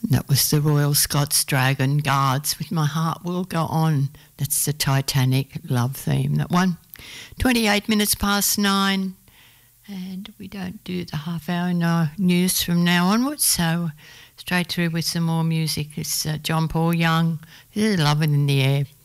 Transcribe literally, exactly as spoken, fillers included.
That was the Royal Scots Dragon Guards with My Heart Will Go On. That's the Titanic love theme, that one. twenty-eight minutes past nine, and we don't do the half hour no news from now onwards, so straight through with some more music. It's uh, John Paul Young. There's Lovin' in the Air.